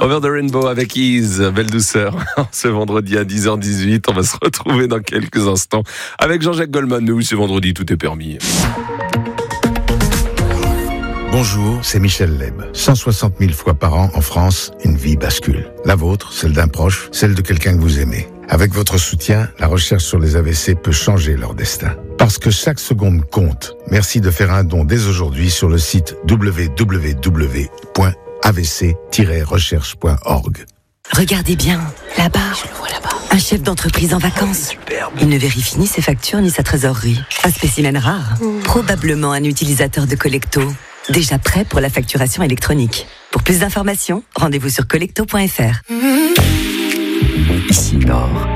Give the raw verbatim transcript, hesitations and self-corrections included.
Over the Rainbow avec Ease, belle douceur. Ce vendredi à dix heures dix-huit, on va se retrouver dans quelques instants avec Jean-Jacques Goldman. Nous, ce vendredi, tout est permis. Bonjour, c'est Michel Leb. cent soixante mille fois par an en France, une vie bascule. La vôtre, celle d'un proche, celle de quelqu'un que vous aimez. Avec votre soutien, la recherche sur les A V C peut changer leur destin. Parce que chaque seconde compte. Merci de faire un don dès aujourd'hui sur le site w w w point a v c tiret recherche point org. Regardez bien, là-bas. Je le vois là-bas. Un chef d'entreprise en vacances. Superbe. Il ne vérifie ni ses factures ni sa trésorerie. Un spécimen rare. Mmh. Probablement un utilisateur de Collecto. Déjà prêt pour la facturation électronique. Pour plus d'informations, rendez-vous sur collecto point f r. Ici Nord.